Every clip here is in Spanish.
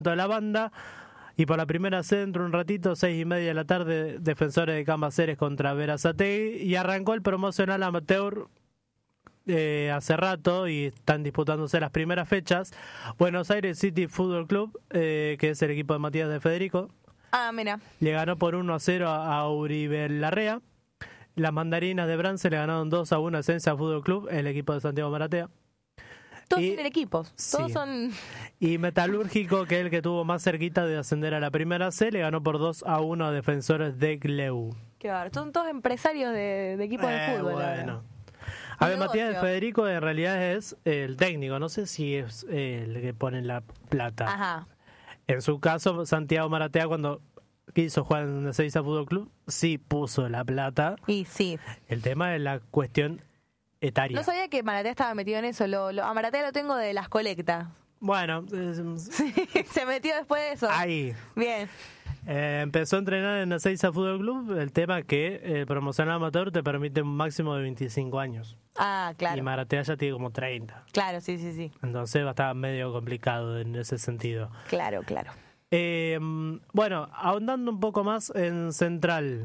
de la banda. Y por la primera C, dentro de un ratito, 6:30 de la tarde, Defensores de Cambaceres contra Berazategui. Y arrancó el promocional amateur hace rato y están disputándose las primeras fechas. Buenos Aires City Fútbol Club, que es el equipo de Matías de Federico. Mira. Le ganó por 1-0 a Uribe Larrea. Las Mandarinas de Brance le ganaron 2-1 a Esencia Fútbol Club, el equipo de Santiago Maratea. Todos tienen equipos, todos sí. son... Y Metalúrgico, que es el que tuvo más cerquita de ascender a la primera C, le ganó por 2-1 a Defensores de Gleu. Qué bárbaro, son todos empresarios de equipos de fútbol. Bueno. A ver, Matías de Federico en realidad es el técnico, no sé si es el que pone la plata. Ajá. En su caso, Santiago Maratea, cuando quiso jugar en Ezeiza Fútbol Club, sí puso la plata. Y sí. El tema es la cuestión etaria. No sabía que Maratea estaba metido en eso. A Maratea lo tengo de las colectas. Bueno, sí, se metió después de eso. Ahí. Bien. Empezó a entrenar en Ezeiza Fútbol Club. El tema es que el promocional amateur te permite un máximo de 25 años. Claro. Y Maratea ya tiene como 30. Claro, sí. Entonces va a estar medio complicado en ese sentido. Claro. Bueno, ahondando un poco más en Central.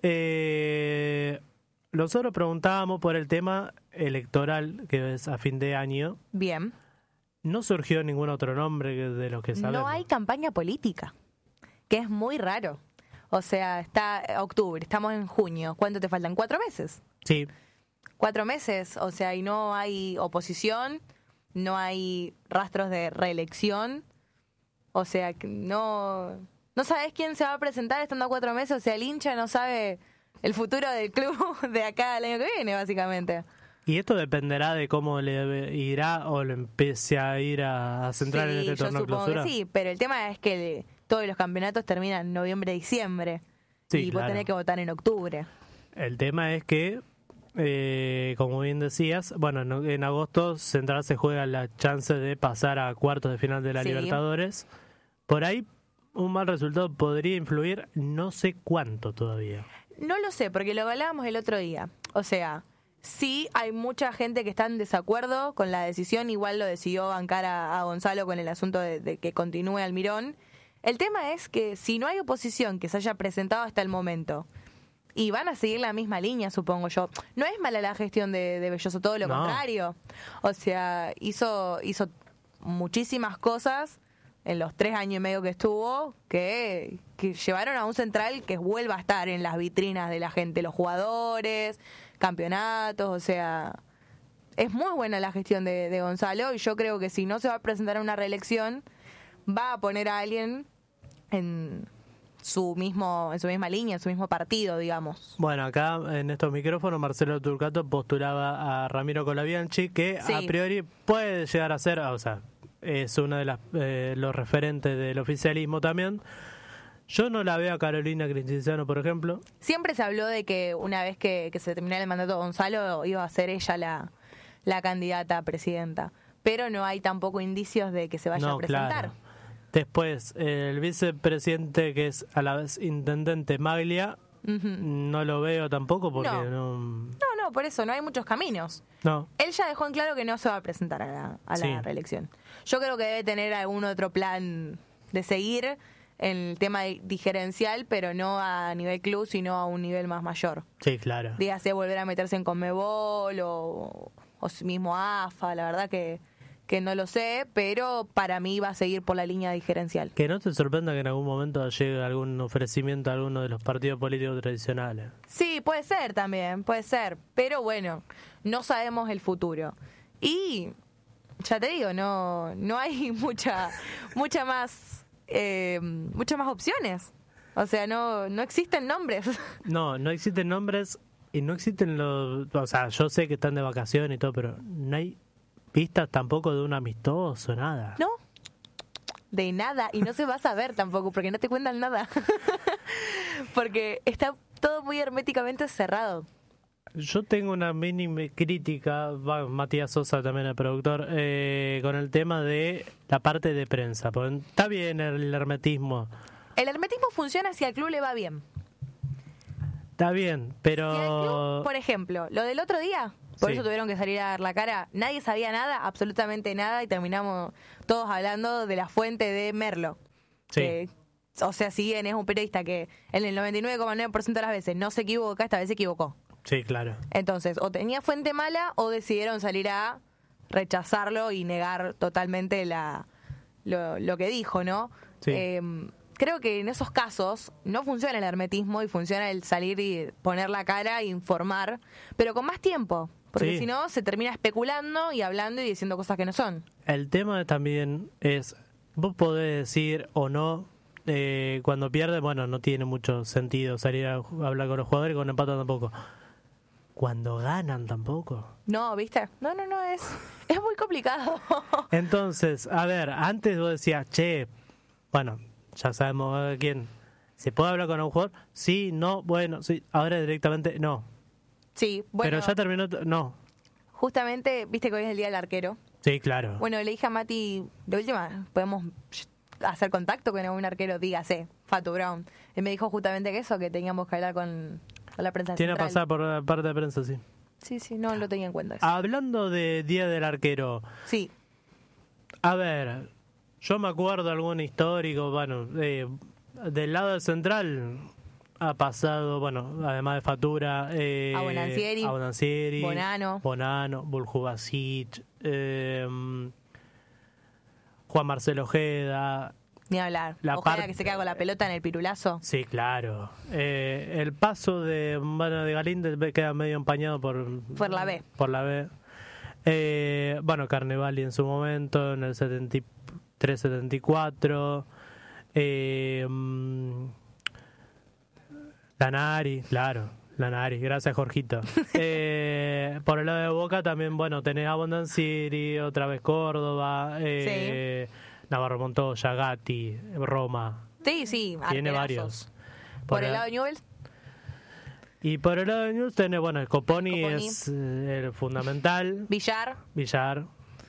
Nosotros preguntábamos por el tema electoral, que es a fin de año. Bien. No surgió ningún otro nombre de los que sabemos. No hay campaña política, que es muy raro. O sea, está octubre, estamos en junio. ¿Cuánto te faltan? 4 meses. Sí. 4 meses, o sea, y no hay oposición, no hay rastros de reelección. O sea, no sabes quién se va a presentar estando a 4 meses. O sea, el hincha no sabe el futuro del club de acá al año que viene, básicamente. Y esto dependerá de cómo le irá o le empiece a ir a Central en este torneo clausura. Sí, pero el tema es que todos los campeonatos terminan en noviembre, diciembre. Sí, y vos tenés que votar en octubre. El tema es que, como bien decías, bueno, en agosto Central se juega la chance de pasar a cuartos de final de la Libertadores. Por ahí, un mal resultado podría influir, no sé cuánto todavía. No lo sé, porque lo hablábamos el otro día. O sea, sí hay mucha gente que está en desacuerdo con la decisión. Igual lo decidió bancar a Gonzalo con el asunto de que continúe Almirón. El tema es que si no hay oposición que se haya presentado hasta el momento y van a seguir la misma línea, supongo yo. No es mala la gestión de Belloso, todo lo contrario. O sea, hizo muchísimas cosas en los 3 años y medio que estuvo que llevaron a un Central que vuelva a estar en las vitrinas de la gente, los jugadores, campeonatos. O sea, es muy buena la gestión de Gonzalo, y yo creo que si no se va a presentar a una reelección, va a poner a alguien en su misma línea, en su mismo partido, digamos. Bueno, acá en estos micrófonos Marcelo Turcato postulaba a Ramiro Colabianchi, que a priori puede llegar a ser, o sea, es uno de los referentes del oficialismo también. Yo no la veo a Carolina Crisciano, por ejemplo. Siempre se habló de que una vez que se terminara el mandato de Gonzalo iba a ser ella la candidata a presidenta, pero no hay tampoco indicios de que se vaya a presentar. Claro. Después, el vicepresidente, que es a la vez intendente, Maglia, no lo veo tampoco porque no, por eso no hay muchos caminos. No. Él ya dejó en claro que no se va a presentar a la reelección. Yo creo que debe tener algún otro plan de seguir en el tema diferencial, pero no a nivel club, sino a un nivel más mayor. Sí, claro. Dígase volver a meterse en Conmebol o mismo AFA, la verdad que no lo sé, pero para mí va a seguir por la línea diferencial. Que no te sorprenda que en algún momento llegue algún ofrecimiento a alguno de los partidos políticos tradicionales. Sí, puede ser también, puede ser, pero bueno, no sabemos el futuro. Y ya te digo, no hay muchas más opciones. O sea, no existen nombres. No existen nombres y no existen o sea, yo sé que están de vacaciones y todo, pero no hay pistas tampoco de un amistoso, nada. No, de nada, y no se va a saber tampoco, porque no te cuentan nada. Porque está todo muy herméticamente cerrado. Yo tengo una mínima crítica, Matías Sosa también el productor, con el tema de la parte de prensa. Porque está bien el hermetismo. El hermetismo funciona si al club le va bien. Está bien, pero... Si al club, por ejemplo, lo del otro día, Por Sí. eso tuvieron que salir a dar la cara. Nadie sabía nada, absolutamente nada, y terminamos todos hablando de la fuente de Merlo. Sí. O sea, si bien es un periodista que en el 99,9% de las veces no se equivoca, esta vez se equivocó. Sí, claro. Entonces, o tenía fuente mala o decidieron salir a rechazarlo y negar totalmente lo que dijo, ¿no? Sí. Creo que en esos casos no funciona el hermetismo y funciona el salir y poner la cara e informar, pero con más tiempo, porque Sí. si no se termina especulando y hablando y diciendo cosas que no son. El tema también es, vos podés decir o no, cuando pierdes, bueno, no tiene mucho sentido salir a hablar con los jugadores, con empatan tampoco. Cuando ganan tampoco. No, ¿viste? No, es muy complicado. Entonces, a ver, antes vos decías, che, bueno, ya sabemos a quién. ¿Se puede hablar con un jugador? Sí, no, bueno, sí. Ahora directamente no. Sí, bueno, Pero ya terminó, no. justamente, viste que hoy es el día del arquero. Sí, claro. Bueno, le dije a Mati, de última, podemos hacer contacto con algún arquero, dígase, Fatu Brown. Él me dijo justamente que eso, que teníamos que hablar con la prensa Tiene que central. pasar por la parte de prensa, sí. Sí, no lo tenía en cuenta eso. Hablando de Día del Arquero, Sí, a ver, yo me acuerdo de algún histórico, bueno, del lado del central ha pasado, bueno, además de Fatura, Abondanzieri, Bonano, Buljubasic, Juan Marcelo Ojeda. ni hablar. La Ojalá parte- que se quede con la pelota en el pirulazo. Sí, claro. El paso de Galíndez queda medio empañado por La B. Por la B. Bueno, Carnevali en su momento, en el 73-74. Lanari, claro. Lanari, gracias Jorgito. Por el lado de Boca también, bueno, tenés Abondanzieri, otra vez Córdoba, Navarro Montoya, Gatti, Roma. Sí, Tiene arquerazos. varios. Por el lado de Newell's, Y por el lado de News tenés, bueno, el Coponi Coponi. es el fundamental. Villar, Villar.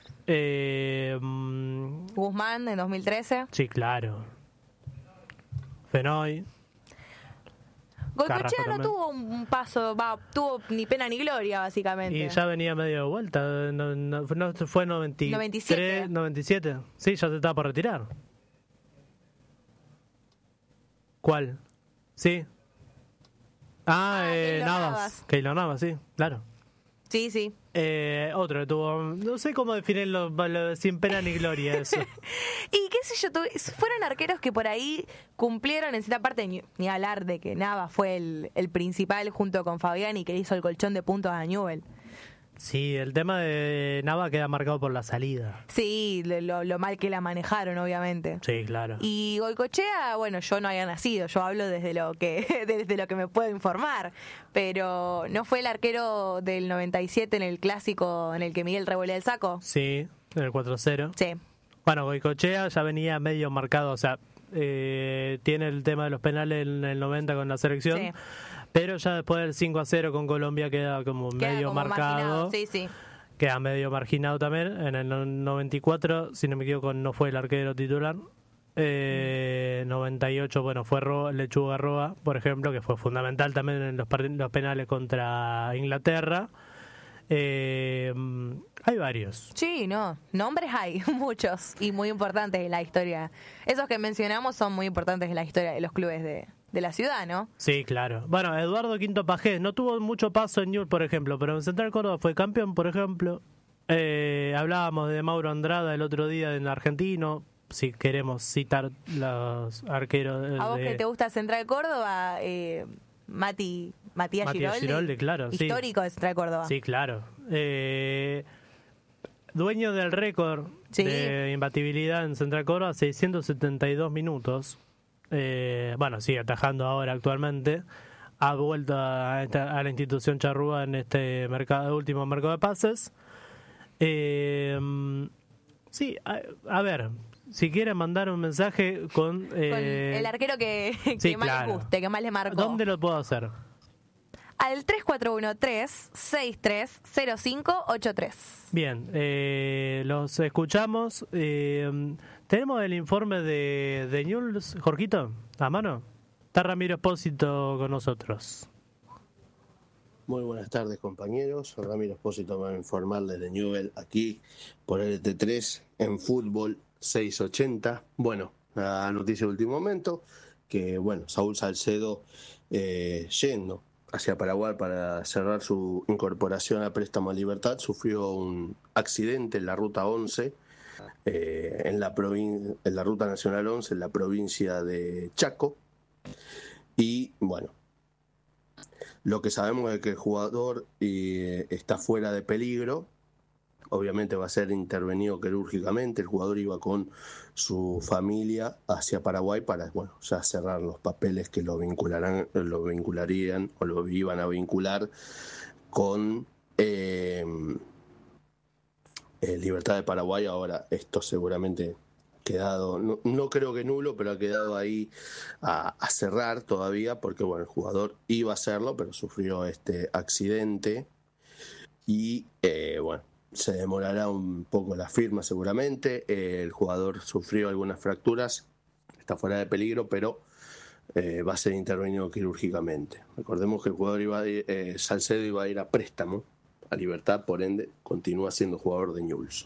Guzmán en 2013. Sí, claro. Fenoy. Goicoechea Carrasco no también. tuvo un paso, tuvo ni pena ni gloria, básicamente. Y ya venía medio de vuelta. No, fue 93, 97. 97. Sí, ya se estaba por retirar. ¿Cuál? Sí. Keylor Navas. Navas. Keylor Navas, sí, claro. Sí. Otro que tuvo. No sé cómo definirlo sin pena ni gloria eso. Y qué sé yo, fueron arqueros que por ahí cumplieron en cierta parte, ni hablar de que Nava fue el principal junto con Fabián y que le hizo el colchón de puntos a Newell. Sí, el tema de Nava queda marcado por la salida. Sí, lo mal que la manejaron, obviamente. Sí, claro. Y Goicoechea, bueno, yo no había nacido, yo hablo desde lo que desde lo que me puedo informar, pero ¿no fue el arquero del 97 en el clásico en el que Miguel revolea el saco? Sí, en el 4-0. Sí. Bueno, Goicoechea ya venía medio marcado, o sea, tiene el tema de los penales en el 90 con la selección, Sí. pero ya después del 5-0 con Colombia queda como Queda medio como marcado. marginado, sí. Queda medio marginado también. En el 94, si no me equivoco, no fue el arquero titular. 98, bueno, fue Lechuga Roa, por ejemplo, que fue fundamental también en los penales contra Inglaterra. Hay varios. Sí, no, nombres hay, muchos, y muy importantes en la historia. Esos que mencionamos son muy importantes en la historia de los clubes de la ciudad, ¿no? Sí, claro. Bueno, Eduardo Quinto Pajés no tuvo mucho paso en Newell's, por ejemplo, pero en Central Córdoba fue campeón, por ejemplo. Hablábamos de Mauro Andrada el otro día en Argentino, si queremos citar los arqueros. A vos que te gusta Central Córdoba, Matías Giroldi, claro, sí. histórico de Central Córdoba. Sí, claro. Dueño del récord Sí. de imbatibilidad en Central Córdoba, 672 minutos. Bueno, sigue atajando ahora actualmente. Ha vuelto a la institución charrúa en este último mercado de pases. Sí, a ver, si quieren mandar un mensaje con Con el arquero que sí, más claro. les guste, que más les marcó. ¿Dónde lo puedo hacer? Al 3413-630583. Bien, los escuchamos. Tenemos el informe de Newell's, Jorgito, a mano. Está Ramiro Espósito con nosotros. Muy buenas tardes, compañeros. Ramiro Espósito va a informar desde Newell, aquí por LT3 en fútbol 680. Bueno, la noticia de último momento, que bueno, Saúl Salcedo yendo hacia Paraguay para cerrar su incorporación a préstamo a Libertad, sufrió un accidente en la ruta 11, en la ruta nacional 11, en la provincia de Chaco. Y bueno, lo que sabemos es que el jugador está fuera de peligro. Obviamente va a ser intervenido quirúrgicamente. El jugador iba con su familia hacia Paraguay para, bueno, ya cerrar los papeles que lo vincularían o lo iban a vincular con Libertad de Paraguay. Ahora esto seguramente quedado, no creo que nulo, pero ha quedado ahí a cerrar todavía, porque bueno, el jugador iba a hacerlo, pero sufrió este accidente y bueno, se demorará un poco la firma seguramente. El jugador sufrió algunas fracturas, está fuera de peligro, pero va a ser intervenido quirúrgicamente. Recordemos que el jugador Salcedo iba a ir a préstamo a Libertad, por ende continúa siendo jugador de Newell's.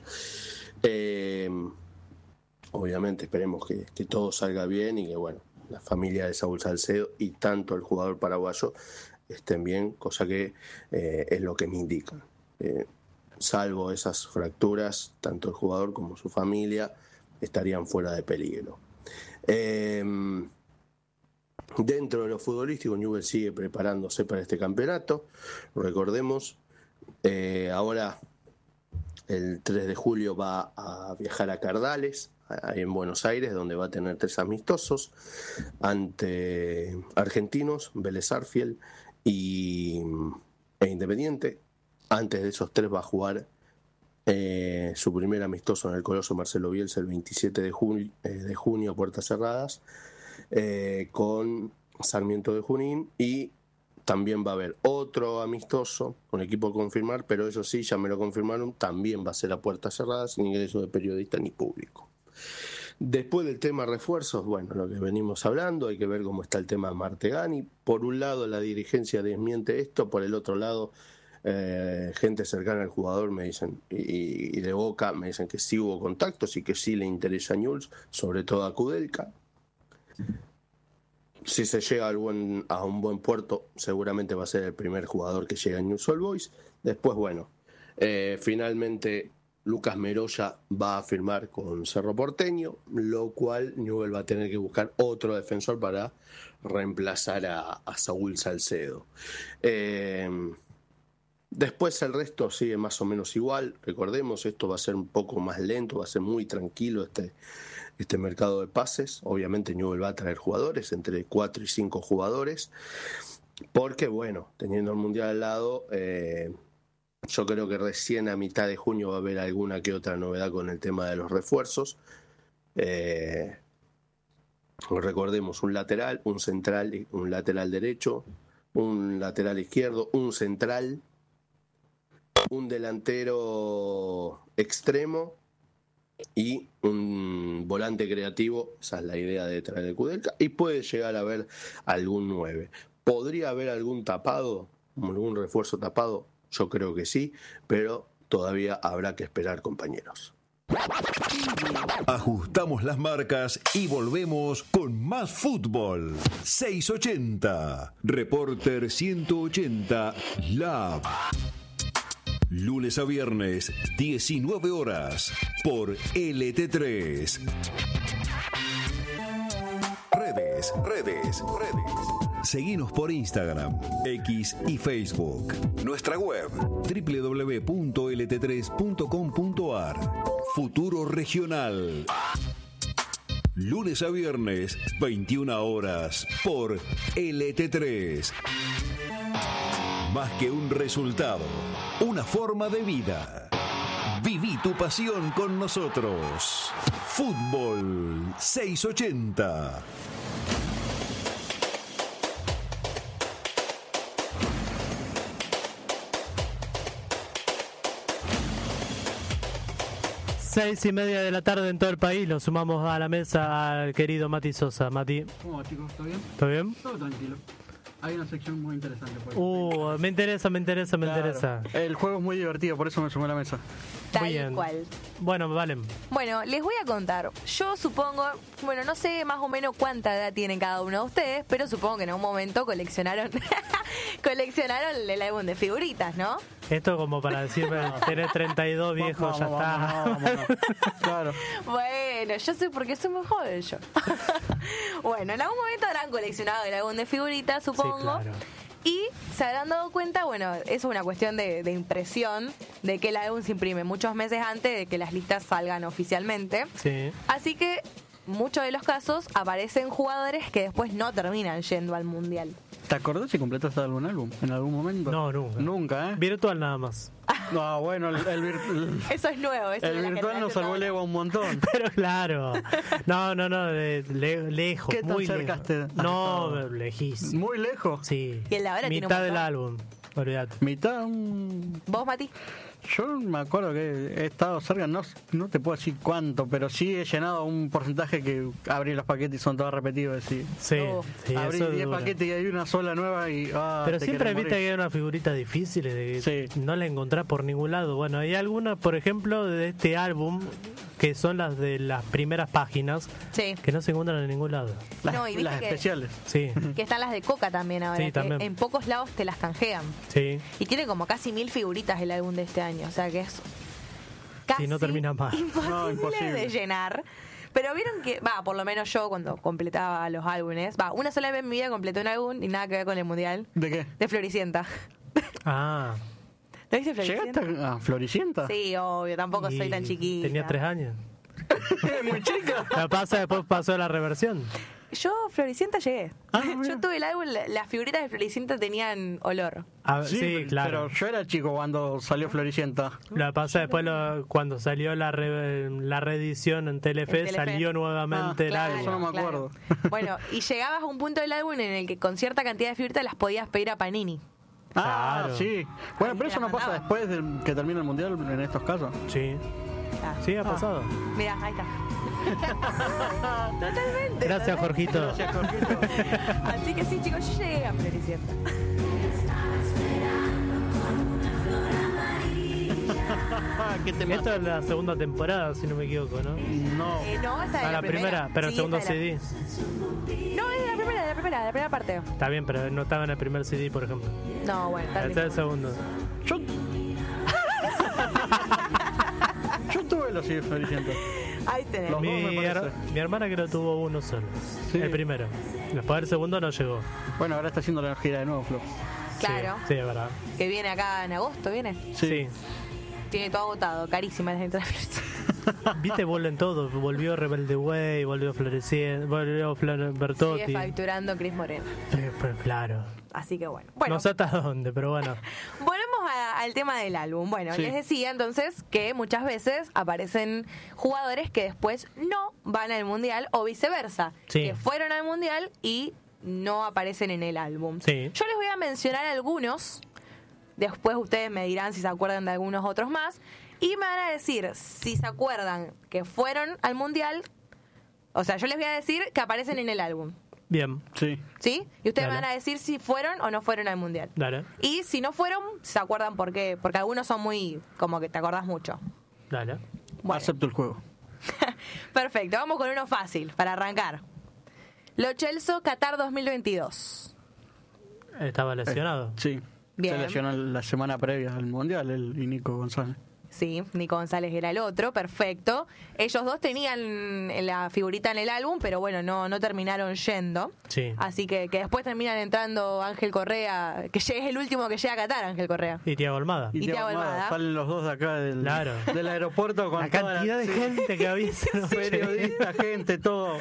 Obviamente esperemos que todo salga bien y que bueno, la familia de Saúl Salcedo y tanto el jugador paraguayo estén bien, cosa que es lo que me indican. Salvo esas fracturas, tanto el jugador como su familia estarían fuera de peligro. Dentro de lo futbolístico, Newell's sigue preparándose para este campeonato. Recordemos, ahora el 3 de julio va a viajar a Cardales, ahí en Buenos Aires, donde va a tener 3 amistosos ante Argentinos, Vélez Sarsfield e Independiente. Antes de esos 3 va a jugar su primer amistoso en el Coloso Marcelo Bielsa el 27 de junio a puertas cerradas con Sarmiento de Junín, y también va a haber otro amistoso, un equipo a confirmar, pero eso sí, ya me lo confirmaron, también va a ser a puertas cerradas, sin ingreso de periodista ni público. Después del tema refuerzos, bueno, lo que venimos hablando, hay que ver cómo está el tema de Martegani. Por un lado la dirigencia desmiente esto, por el otro lado gente cercana al jugador me dicen, y de Boca me dicen que sí hubo contactos y que sí le interesa a Newell's, sobre todo a Kudelka. Si se llega a un buen puerto, seguramente va a ser el primer jugador que llega a Newell's Old Boys. Después, bueno, finalmente Lucas Meroya va a firmar con Cerro Porteño, lo cual Newell's va a tener que buscar otro defensor para reemplazar a Saúl Salcedo. Después el resto sigue más o menos igual. Recordemos, esto va a ser un poco más lento, va a ser muy tranquilo este mercado de pases. Obviamente Newell's va a traer jugadores, entre 4 y 5 jugadores, porque bueno, teniendo el Mundial al lado, yo creo que recién a mitad de junio va a haber alguna que otra novedad con el tema de los refuerzos. Recordemos, un lateral, un central, un lateral derecho, un lateral izquierdo, un central, un delantero extremo y un volante creativo. Esa es la idea de traer el Kudelka, y puede llegar a haber algún 9. ¿Podría haber algún tapado, algún refuerzo tapado? Yo creo que sí, pero todavía habrá que esperar, compañeros. Ajustamos las marcas y volvemos con más fútbol. 680, Reporter 180, Lab. Lunes a viernes, 19 horas, por LT3. Redes. Seguinos por Instagram, X y Facebook. Nuestra web, www.lt3.com.ar. Futuro Regional. Lunes a viernes, 21 horas, por LT3. Más que un resultado, una forma de vida. Viví tu pasión con nosotros. Fútbol 680. Seis y media de la tarde en todo el país. Lo sumamos a la mesa al querido Mati Sosa. Mati. ¿Cómo va, chicos? ¿Todo bien? ¿Todo bien? Todo tranquilo. Hay una sección muy interesante. Por ahí. Me interesa. Claro. El juego es muy divertido, por eso me sumé a la mesa. Tal Muy bien. cual. Bueno, vale. Bueno, les voy a contar. Yo supongo, bueno, no sé más o menos cuánta edad tienen cada uno de ustedes, pero supongo que en un momento coleccionaron el álbum de figuritas, ¿no? Esto como para decirme, tenés 32 viejo, ya está. Vámonos. Claro. Bueno, yo sé por qué soy muy joven yo. Bueno, en algún momento habrán coleccionado el álbum de figuritas, supongo. Sí, claro. Y se habrán dado cuenta, bueno, eso es una cuestión de impresión, de que el álbum se imprime muchos meses antes de que las listas salgan oficialmente. Sí. Así que, muchos de los casos, aparecen jugadores que después no terminan yendo al Mundial. ¿Te acordás si completaste algún álbum en algún momento? No, nunca. Nunca, ¿eh? Virtual nada más. No, bueno, Eso es nuevo. Eso el de la virtual nos salvó el generación ego un montón. Pero claro. No, lejos. ¿Qué tan muy cerca lejos. has No, estado? lejísimo. Muy lejos. Sí. Y el de ahora tiene un mitad del montón. álbum. Olvídate. Mitad. ¿Vos, Mati? Yo me acuerdo que he estado cerca, no te puedo decir cuánto, pero sí he llenado un porcentaje que abrí los paquetes y son todos repetidos. Decir. Sí, Oh. sí, Abrí eso 10 dura. paquetes y hay una sola nueva y... Pero te siempre querés viste morir. que hay una figurita difícil de Sí. no la encontrás por ningún lado. Bueno, hay algunas, por ejemplo, de este álbum que son las de las primeras páginas Sí. que no se encuentran en ningún lado. Las, No, y viste las que- especiales. Sí, Que están las de Coca también ahora, Sí, que también. en pocos lados te las canjean. sí. Y tiene como casi 1000 figuritas el álbum de este año, o sea que es casi Sí, no termina más. imposible, No, imposible. de llenar. Pero vieron que, por lo menos yo cuando completaba los álbumes, una sola vez en mi vida completé un álbum y nada que ver con el Mundial, ¿De qué? de Floricienta. Ah, ¿Lo viste Floricienta? ¿Llegaste a Floricienta? Sí, obvio, tampoco soy y tan chiquita. Tenía 3 años. Muy chica. La pasa, después pasó la reversión. Yo, Floricienta, llegué. mira. Yo tuve el álbum, las figuritas de Floricienta tenían olor. Sí, claro. Pero yo era chico cuando salió Floricienta. La pasa después cuando salió la reedición en Telefe, En Telefe. salió nuevamente el Claro, eso no álbum. me acuerdo. Bueno, y llegabas a un punto del álbum en el que con cierta cantidad de figuritas las podías pedir a Panini. Claro. Sí. Bueno, pero Ahí eso no la pasa mandaba. después de que termine el mundial en estos casos. Sí, sí, ha pasado. Mira, ahí está. Totalmente. Gracias, Jorgito. Así que sí, chicos, yo llegué a Floricienta. ¿Qué te Esto es la segunda temporada, si no me equivoco, ¿no? No. No, esta es La primera, pero el Sí, segundo esta es CD. No, es la primera parte. Está bien, pero no estaba en el primer CD, por ejemplo. No, bueno, está Este es el bien. segundo. Yo... Yo tuve los de Floricienta. Ahí tenés. Los dos me Mi, parece. mi hermana que lo tuvo uno solo. Sí. El primero. Después el segundo no llegó. Bueno, ahora está haciendo la gira de nuevo, Flo. Claro, Sí, es verdad. que viene acá en agosto, viene. Sí. Tiene todo agotado, carísima la entrada de Floricienta. Viste, vuelven todos. Volvió Rebelde Way, volvió Floreciente, volvió Bertotti. Sigue facturando Cris Morena. Pero claro. Así que bueno. Bueno, No sé hasta dónde, pero bueno. volvemos al tema del álbum. Bueno, Sí. les decía entonces que muchas veces aparecen jugadores que después no van al mundial o viceversa, Sí. que fueron al mundial y no aparecen en el álbum. Sí. Yo les voy a mencionar algunos, después ustedes me dirán si se acuerdan de algunos otros más, y me van a decir si se acuerdan que fueron al mundial, o sea, yo les voy a decir que aparecen en el álbum, Bien, Sí. ¿sí? Y ustedes me Dale. van a decir si fueron o no fueron al mundial. dale, Y si no fueron, se acuerdan por qué, porque algunos son muy, como que te acordás mucho. dale. Bueno, Acepto el juego. perfecto, vamos con uno fácil, para arrancar. Lo Chelsea Qatar 2022. Estaba lesionado. Sí. Bien. Se lesionó la semana previa al mundial, él y Nico González. Sí, Nico González era el otro, perfecto. Ellos dos tenían la figurita en el álbum, pero bueno, no terminaron yendo. Sí. Así que después terminan entrando Ángel Correa, que es el último que llega a Qatar, Ángel Correa. Y Thiago Almada. Y Thiago Almada, Almada. Salen los dos de acá Claro. del aeropuerto con La toda cantidad de sí, gente que había. periodistas, gente, todo.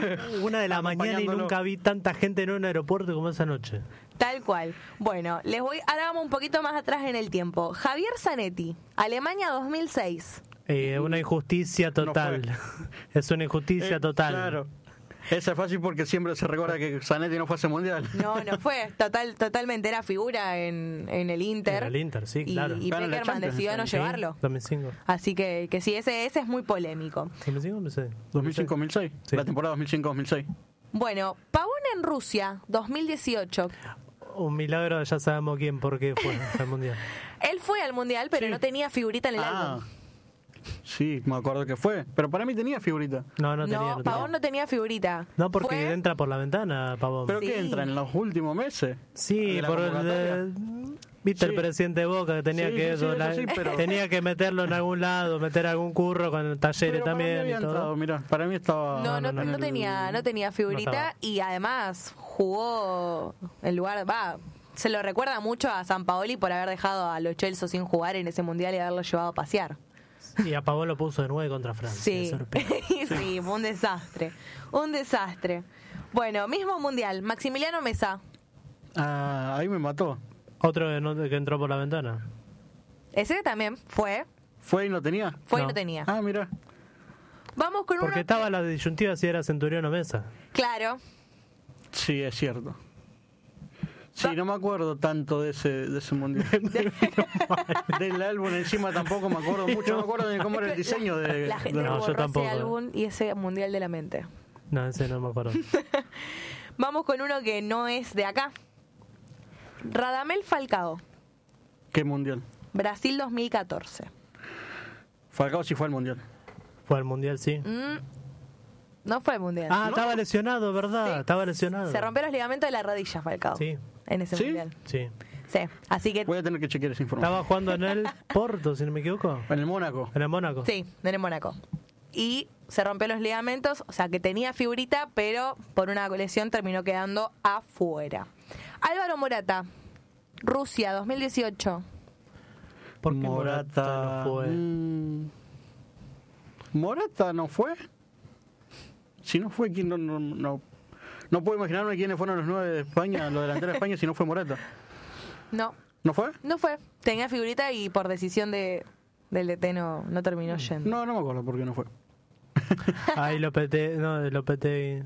Una de la mañana y Acompañándolo. nunca vi tanta gente en un aeropuerto como esa noche. Tal cual. Bueno, ahora vamos un poquito más atrás en el tiempo. Javier Zanetti, Alemania 2006. Una injusticia total. Es una injusticia total. Claro. Esa es fácil porque siempre se recuerda que Zanetti no fue a ese mundial. No fue. Totalmente era figura en el Inter. En el Inter, sí, claro. Y Gana la Peckerman Champions, decidió no sí. llevarlo. 2005. Así que sí, ese es muy polémico. 2005, no sé. 2005-2006. Sí. La temporada 2005-2006. Bueno, Pavón en Rusia 2018. un milagro, ya sabemos quién, por qué fue al mundial. Él fue al mundial, pero Sí. no tenía figurita en el álbum. Sí, me acuerdo que fue. Pero para mí tenía figurita. No tenía. No, Pavón no tenía figurita. No, porque Fue- entra por la ventana, Pavón. ¿Pero Sí. qué entra en los últimos meses? Sí, ¿De la por convocatoria? viste Sí. el presidente de Boca que tenía Sí, que sí, sí, eso sí, pero- tenía que meterlo en algún lado, meter algún curro con el Talleres Pero para mí también había y todo. entrado, mirá, para mí estaba... No en el- tenía figurita No estaba. y además jugó en lugar, se lo recuerda mucho a Sampaoli por haber dejado a los Chelsea sin jugar en ese mundial y haberlo llevado a pasear. Y a Pavón lo puso de 9 contra Francia. Sí, de sorpresa. sí, fue un desastre, un desastre. Bueno, mismo mundial, Maximiliano Mesa, Ah, ahí me mató. Otro que entró por la ventana. ese también fue ¿Fue y no tenía? y No. no tenía. Ah, mira. Vamos con Porque uno estaba la disyuntiva si era Centurión o Mesa. claro, Sí, es cierto. Sí, no me acuerdo tanto de ese mundial. Del álbum encima tampoco me acuerdo mucho. No me acuerdo de cómo era el diseño de... la gente No, yo borró tampoco. ese álbum y ese mundial de la mente. No, ese no me acuerdo. Vamos con uno que no es de acá. Radamel Falcao, ¿Qué mundial? Brasil 2014. Falcao sí fue al mundial. Fue al mundial, sí. No fue el mundial. Ah, estaba lesionado, ¿verdad? Sí. Estaba lesionado. Se rompió los ligamentos de la rodilla, Falcao. Sí. En ese ¿Sí? mundial. Sí. Sí, así que Voy a tener que chequear esa información. Estaba jugando en el Porto, si no me equivoco. En el Mónaco. En el Mónaco. sí, en el Mónaco. Y se rompió los ligamentos, o sea que tenía figurita, pero por una lesión terminó quedando afuera. Álvaro Morata, Rusia 2018. ¿Por qué Morata no fue? ¿Morata no fue? Si no fue, ¿quién no puedo imaginarme quiénes fueron los 9 de España, los delanteros de España, si no fue Morata. No, ¿No fue? no fue. Tenía figurita y por decisión del DT no terminó yendo. No me acuerdo por qué no fue. Ahí Lopetegui.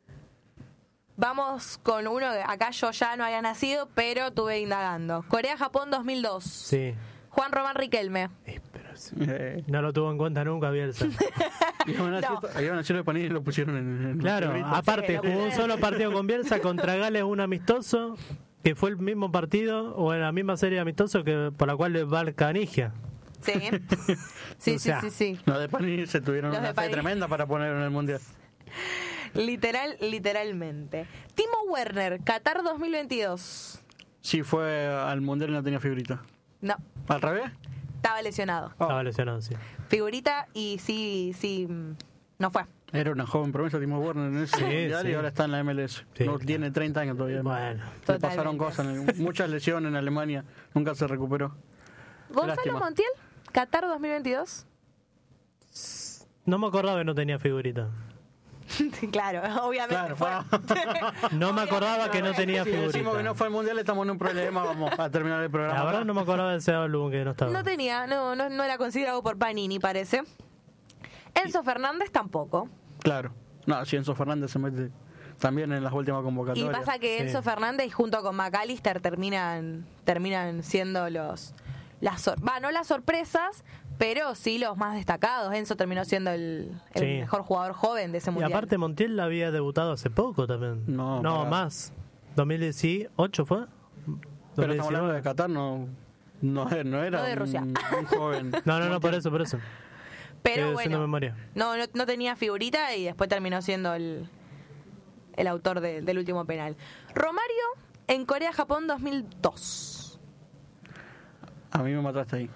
Vamos con uno que acá yo ya no había nacido, pero tuve indagando. Corea-Japón 2002. Sí. Juan Román Riquelme. Pero sí. No lo tuvo en cuenta nunca Bielsa. Iban a hacer el panini y lo pusieron en Claro, los libritos. aparte Sí, lo jugó un pusieron. solo partido con Bielsa contra Gales, un amistoso, que fue el mismo partido o en la misma serie de amistosos que por la cual va el Canigia. Sí. Sí, O sea, sí. Los de Panini se tuvieron Los de una fe Panini. tremenda para poner en el mundial. Literalmente. Timo Werner, Qatar 2022. Sí, fue al mundial y no tenía figurita. No, ¿Al revés? estaba lesionado. Estaba lesionado, sí. Figurita y sí, no fue. Era una joven promesa Timo Werner en ese Sí, mundial sí. y ahora está en la MLS. Sí, no claro. tiene 30 años todavía. Bueno. Le Totalmente. pasaron cosas, muchas lesiones en Alemania, nunca se recuperó. Gonzalo Lástima. Montiel, Qatar 2022. No me acordaba que no tenía figurita. Claro, obviamente Claro, fue. No me acordaba que no tenía Si decimos que no figurita. fue al mundial, estamos en un problema, vamos a terminar el programa. La verdad no me acordaba de ese álbum que no estaba. No tenía, no era considerado por Panini, parece. Enzo Fernández tampoco. Claro. No, si Enzo Fernández se mete también en las últimas Y convocatorias. pasa que Sí. Enzo Fernández junto con McAllister terminan siendo no las sorpresas, pero sí los más destacados. Enzo terminó siendo el Sí. mejor jugador joven de ese Y mundial. aparte Montiel había debutado hace poco también. No, pará. más. 2018 fue. Pero estamos 2019. hablando de Qatar, no era No de Rusia. un joven. No, por eso. pero Estoy haciendo bueno, memoria. no tenía figurita y después terminó siendo el autor del último penal. Romario en Corea-Japón 2002. A mí me mataste ahí.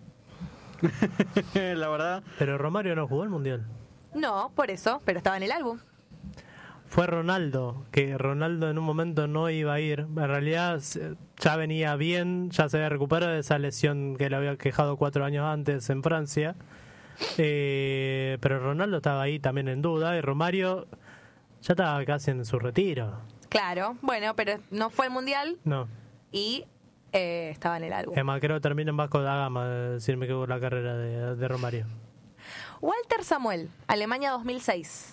La verdad, Pero Romario no jugó el mundial. No, por eso, pero estaba en el álbum. Fue Ronaldo, que Ronaldo en un momento no iba a ir. En realidad ya venía bien, ya se había recuperado de esa lesión que le había quejado 4 años antes en Francia. Pero Ronaldo estaba ahí también en duda y Romario ya estaba casi en su retiro. Claro, bueno, pero no fue el mundial No, y estaba en el álbum. es más, creo que termina en Vasco da Gama, si no me equivoco, la carrera de Romario. Walter Samuel, Alemania 2006.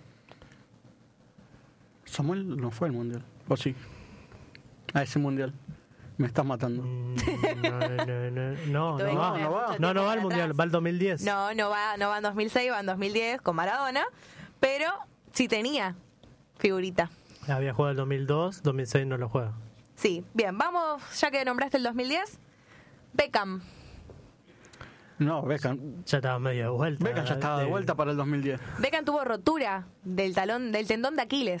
Samuel no fue al mundial. ¿O sí? A ese mundial. Me estás matando. No Tuve que va. poner mucho No tiempo va para al mundial, atrás. va al 2010. No va en 2006, va en 2010 con Maradona, pero sí tenía figurita. Había jugado el 2002, 2006 no lo juega. Sí, bien, vamos, ya que nombraste el 2010. Beckham. No, Beckham. Ya estaba medio de vuelta. Beckham ya estaba de vuelta para el 2010. Beckham tuvo rotura del tendón de Aquiles.